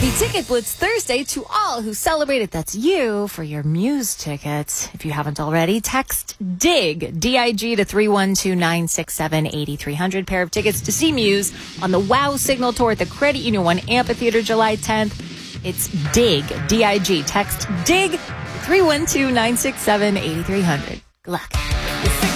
Happy Ticket Blitz Thursday to all who celebrated. That's you for your Muse tickets. If you haven't already, text DIG, D-I-G to 312-967-8300. Pair of tickets to see Muse on the WOW Signal Tour at the Credit Union 1 Amphitheater July 10th. It's DIG, D-I-G. Text DIG 312-967-8300. Good luck.